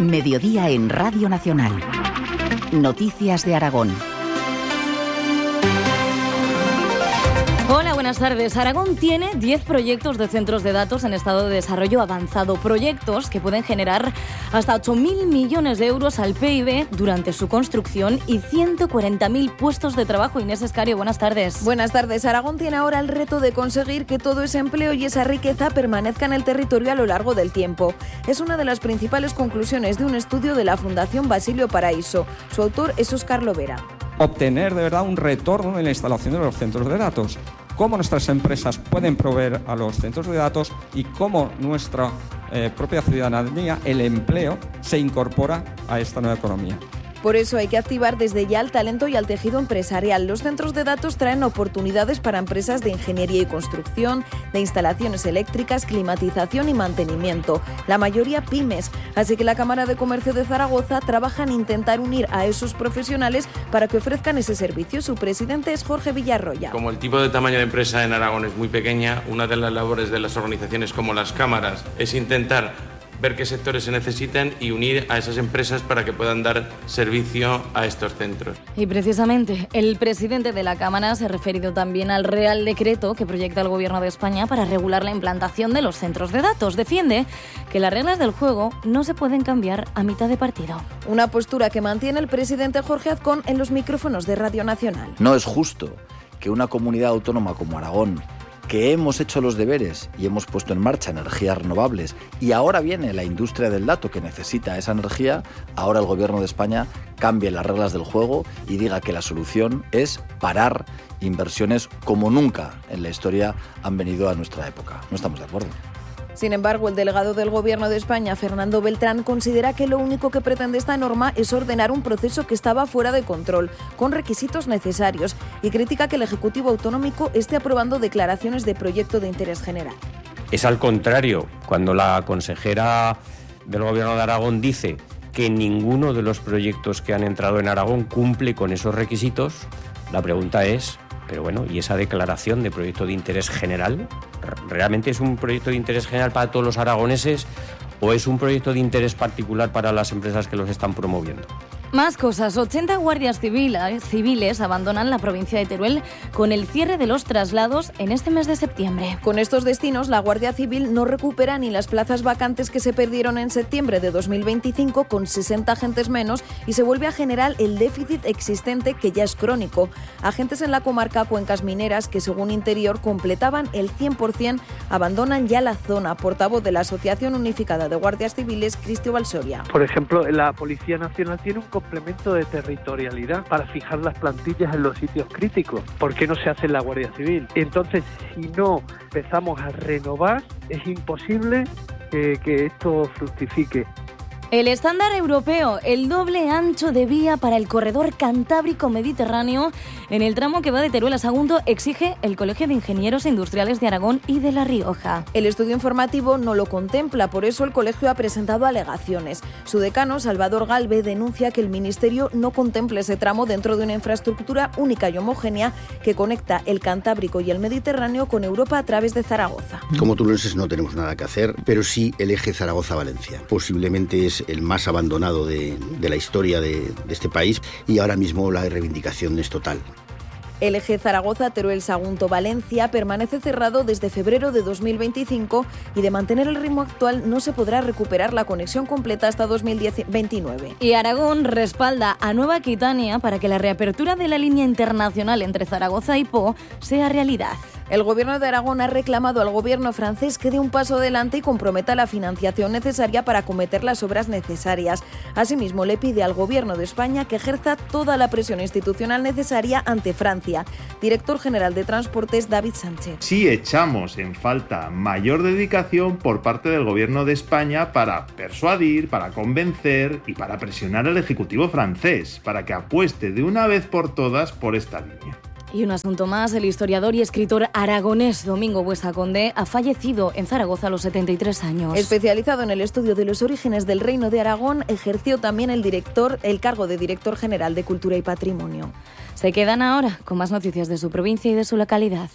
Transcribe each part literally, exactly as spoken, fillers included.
Mediodía en Radio Nacional. Noticias de Aragón. Hola, buenas tardes. Aragón tiene diez proyectos de centros de datos en estado de desarrollo avanzado. Proyectos que pueden generar hasta ocho mil millones de euros al P I B durante su construcción y ciento cuarenta mil puestos de trabajo. Inés Escario, buenas tardes. Buenas tardes. Aragón tiene ahora el reto de conseguir que todo ese empleo y esa riqueza permanezca en el territorio a lo largo del tiempo. Es una de las principales conclusiones de un estudio de la Fundación Basilio Paraíso. Su autor es Óscar Lovera. Obtener de verdad un retorno en la instalación de los centros de datos, cómo nuestras empresas pueden proveer a los centros de datos y cómo nuestra eh, propia ciudadanía, el empleo, se incorpora a esta nueva economía. Por eso hay que activar desde ya el talento y al tejido empresarial. Los centros de datos traen oportunidades para empresas de ingeniería y construcción, de instalaciones eléctricas, climatización y mantenimiento. La mayoría pymes. Así que la Cámara de Comercio de Zaragoza trabaja en intentar unir a esos profesionales para que ofrezcan ese servicio. Su presidente es Jorge Villarroya. Como el tipo de tamaño de empresa en Aragón es muy pequeña, una de las labores de las organizaciones como las cámaras es intentar ver qué sectores se necesitan y unir a esas empresas para que puedan dar servicio a estos centros. Y precisamente el presidente de la Cámara se ha referido también al Real Decreto que proyecta el Gobierno de España para regular la implantación de los centros de datos. Defiende que las reglas del juego no se pueden cambiar a mitad de partido. Una postura que mantiene el presidente Jorge Azcón en los micrófonos de Radio Nacional. No es justo que una comunidad autónoma como Aragón, que hemos hecho los deberes y hemos puesto en marcha energías renovables y ahora viene la industria del dato que necesita esa energía, ahora el Gobierno de España cambie las reglas del juego y diga que la solución es parar inversiones como nunca en la historia han venido a nuestra época. No estamos de acuerdo. Sin embargo, el delegado del Gobierno de España, Fernando Beltrán, considera que lo único que pretende esta norma es ordenar un proceso que estaba fuera de control, con requisitos necesarios, y critica que el Ejecutivo Autonómico esté aprobando declaraciones de proyecto de interés general. Es al contrario, cuando la consejera del Gobierno de Aragón dice que ninguno de los proyectos que han entrado en Aragón cumple con esos requisitos, la pregunta es, pero bueno, ¿y esa declaración de proyecto de interés general? ¿Realmente es un proyecto de interés general para todos los aragoneses o es un proyecto de interés particular para las empresas que los están promoviendo? Más cosas. ochenta guardias civiles, civiles abandonan la provincia de Teruel con el cierre de los traslados en este mes de septiembre. Con estos destinos, la Guardia Civil no recupera ni las plazas vacantes que se perdieron en septiembre de dos mil veinticinco con sesenta agentes menos y se vuelve a generar el déficit existente que ya es crónico. Agentes en la comarca Cuencas Mineras que, según Interior, completaban el cien por ciento, abandonan ya la zona. Portavoz de la Asociación Unificada de Guardias Civiles, Cristio Valsoria. Por ejemplo, la Policía Nacional tiene un complemento de territorialidad para fijar las plantillas en los sitios críticos. ¿Por qué no se hace en la Guardia Civil? Entonces, si no empezamos a renovar, es imposible eh, que esto fructifique. El estándar europeo, el doble ancho de vía para el corredor Cantábrico-Mediterráneo en el tramo que va de Teruel a Sagunto, exige el Colegio de Ingenieros Industriales de Aragón y de La Rioja. El estudio informativo no lo contempla, por eso el colegio ha presentado alegaciones. Su decano, Salvador Galve, denuncia que el Ministerio no contempla ese tramo dentro de una infraestructura única y homogénea que conecta el Cantábrico y el Mediterráneo con Europa a través de Zaragoza. Como turolenses no tenemos nada que hacer, pero sí el eje Zaragoza-Valencia. Posiblemente es el más abandonado de, de la historia de, de este país y ahora mismo la reivindicación es total. El eje Zaragoza-Teruel-Sagunto-Valencia permanece cerrado desde febrero de dos mil veinticinco y de mantener el ritmo actual no se podrá recuperar la conexión completa hasta dos mil veintinueve. Y Aragón respalda a Nueva Aquitania para que la reapertura de la línea internacional entre Zaragoza y Po sea realidad. El Gobierno de Aragón ha reclamado al Gobierno francés que dé un paso adelante y comprometa la financiación necesaria para acometer las obras necesarias. Asimismo, le pide al Gobierno de España que ejerza toda la presión institucional necesaria ante Francia. Director General de Transportes, David Sánchez. Sí echamos en falta mayor dedicación por parte del Gobierno de España para persuadir, para convencer y para presionar al Ejecutivo francés para que apueste de una vez por todas por esta línea. Y un asunto más, el historiador y escritor aragonés Domingo Buesa Conde ha fallecido en Zaragoza a los setenta y tres años. Especializado en el estudio de los orígenes del Reino de Aragón, ejerció también el director, el cargo de director general de Cultura y Patrimonio. Se quedan ahora con más noticias de su provincia y de su localidad.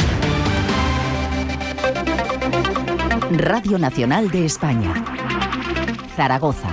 Radio Nacional de España. Zaragoza.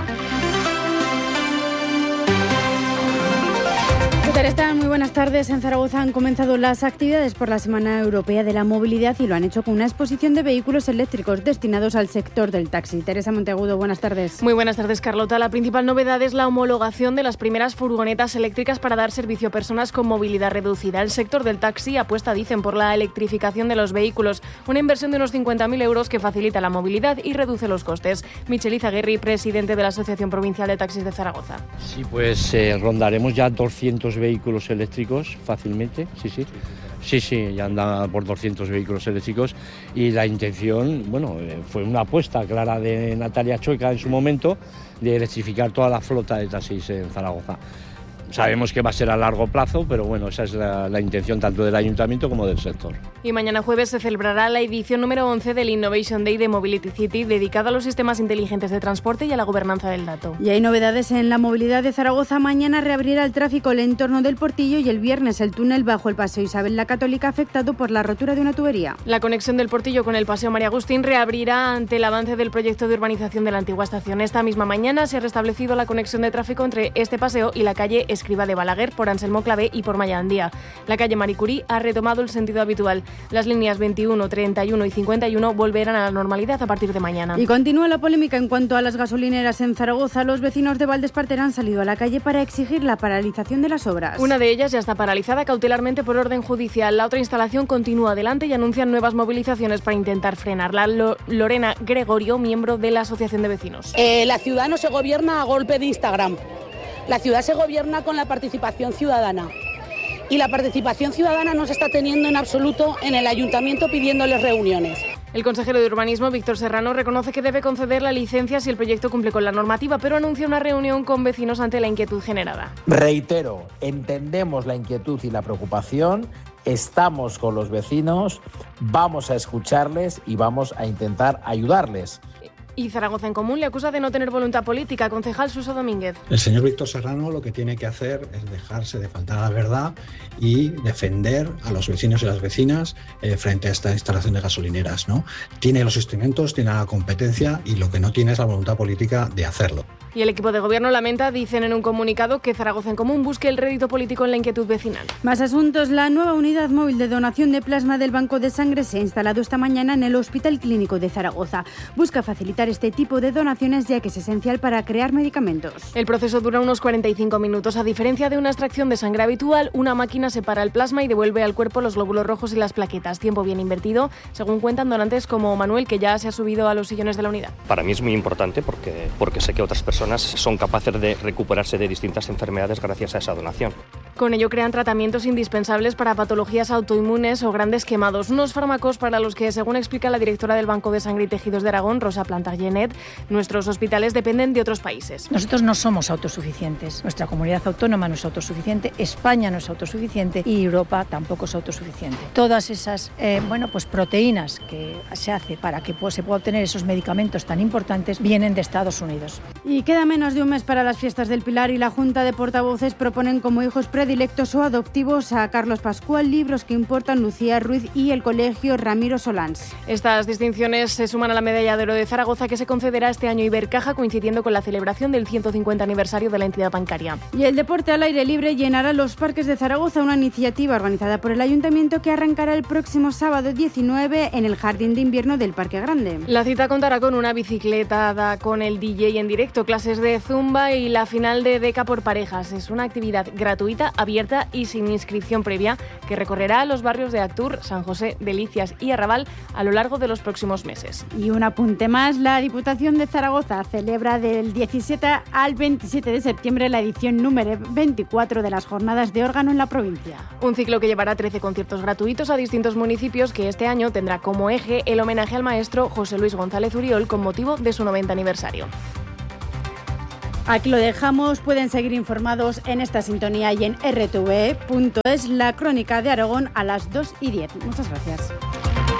Están muy buenas tardes. En Zaragoza han comenzado las actividades por la Semana Europea de la Movilidad y lo han hecho con una exposición de vehículos eléctricos destinados al sector del taxi. Teresa Monteagudo, buenas tardes. Muy buenas tardes, Carlota. La principal novedad es la homologación de las primeras furgonetas eléctricas para dar servicio a personas con movilidad reducida. El sector del taxi apuesta, dicen, por la electrificación de los vehículos, una inversión de unos cincuenta mil euros que facilita la movilidad y reduce los costes. Michel Izaguirre, presidente de la Asociación Provincial de Taxis de Zaragoza. Sí, pues eh, rondaremos ya doscientos vehículos eléctricos fácilmente, sí, sí. Sí, sí, ya andan por doscientos vehículos eléctricos y la intención, bueno, fue una apuesta clara de Natalia Choica en su momento de electrificar toda la flota de taxis en Zaragoza. Sabemos que va a ser a largo plazo, pero bueno, esa es la, la intención tanto del Ayuntamiento como del sector. Y mañana jueves se celebrará la edición número once del Innovation Day de Mobility City, dedicado a los sistemas inteligentes de transporte y a la gobernanza del dato. Y hay novedades en la movilidad de Zaragoza. Mañana reabrirá el tráfico el entorno del Portillo y el viernes el túnel bajo el Paseo Isabel la Católica afectado por la rotura de una tubería. La conexión del Portillo con el Paseo María Agustín reabrirá ante el avance del proyecto de urbanización de la antigua estación. Esta misma mañana se ha restablecido la conexión de tráfico entre este paseo y la calle Escriba de Balaguer por Anselmo Clavé y por Mayandía. La calle Marie Curie ha retomado el sentido habitual. Las líneas veintiuno, treinta y uno y cincuenta y uno volverán a la normalidad a partir de mañana. Y continúa la polémica en cuanto a las gasolineras en Zaragoza. Los vecinos de Valdespartera han salido a la calle para exigir la paralización de las obras. Una de ellas ya está paralizada cautelarmente por orden judicial. La otra instalación continúa adelante y anuncian nuevas movilizaciones para intentar frenarla. Lo- Lorena Gregorio, miembro de la Asociación de Vecinos. Eh, la ciudad no se gobierna a golpe de Instagram. La ciudad se gobierna con la participación ciudadana. Y la participación ciudadana no se está teniendo en absoluto en el ayuntamiento pidiéndoles reuniones. El consejero de Urbanismo, Víctor Serrano, reconoce que debe conceder la licencia si el proyecto cumple con la normativa, pero anuncia una reunión con vecinos ante la inquietud generada. Reitero, entendemos la inquietud y la preocupación, estamos con los vecinos, vamos a escucharles y vamos a intentar ayudarles. Y Zaragoza en Común le acusa de no tener voluntad política. Concejal Suso Domínguez. El señor Víctor Serrano lo que tiene que hacer es dejarse de faltar a la verdad y defender a los vecinos y las vecinas eh, frente a esta instalación de gasolineras, ¿no? Tiene los instrumentos, tiene la competencia y lo que no tiene es la voluntad política de hacerlo. Y el equipo de gobierno lamenta, dicen en un comunicado, que Zaragoza en Común busque el rédito político en la inquietud vecinal. Más asuntos. La nueva unidad móvil de donación de plasma del Banco de Sangre se ha instalado esta mañana en el Hospital Clínico de Zaragoza. Busca facilitar este tipo de donaciones ya que es esencial para crear medicamentos. El proceso dura unos cuarenta y cinco minutos. A diferencia de una extracción de sangre habitual, una máquina separa el plasma y devuelve al cuerpo los glóbulos rojos y las plaquetas. Tiempo bien invertido, según cuentan donantes como Manuel, que ya se ha subido a los sillones de la unidad. Para mí es muy importante porque, porque sé que otras personas son capaces de recuperarse de distintas enfermedades gracias a esa donación. Con ello crean tratamientos indispensables para patologías autoinmunes o grandes quemados. Unos fármacos para los que, según explica la directora del Banco de Sangre y Tejidos de Aragón, Rosa Plantagenet, nuestros hospitales dependen de otros países. Nosotros no somos autosuficientes. Nuestra comunidad autónoma no es autosuficiente, España no es autosuficiente y Europa tampoco es autosuficiente. Todas esas eh, bueno, pues proteínas que se hace para que pues, se pueda obtener esos medicamentos tan importantes vienen de Estados Unidos. Y queda menos de un mes para las fiestas del Pilar y la Junta de Portavoces proponen como hijos predilectos o adoptivos a Carlos Pascual, Libros que Importan, Lucía Ruiz y el Colegio Ramiro Solans. Estas distinciones se suman a la Medalla de Oro de Zaragoza que se concederá este año Ibercaja, coincidiendo con la celebración del ciento cincuenta aniversario de la entidad bancaria. Y el deporte al aire libre llenará los parques de Zaragoza, una iniciativa organizada por el Ayuntamiento que arrancará el próximo sábado diecinueve en el Jardín de Invierno del Parque Grande. La cita contará con una bicicletada con el D J en directo, clases de zumba y la final de Deca por parejas. Es una actividad gratuita, abierta y sin inscripción previa que recorrerá los barrios de Actur, San José, Delicias y Arrabal a lo largo de los próximos meses. Y un apunte más, la Diputación de Zaragoza celebra del diecisiete al veintisiete de septiembre la edición número veinticuatro de las Jornadas de Órgano en la provincia. Un ciclo que llevará trece conciertos gratuitos a distintos municipios que este año tendrá como eje el homenaje al maestro José Luis González Uriol con motivo de su noventa aniversario. Aquí lo dejamos, pueden seguir informados en esta sintonía y en r t v punto es, la crónica de Aragón a las dos y diez. Muchas gracias.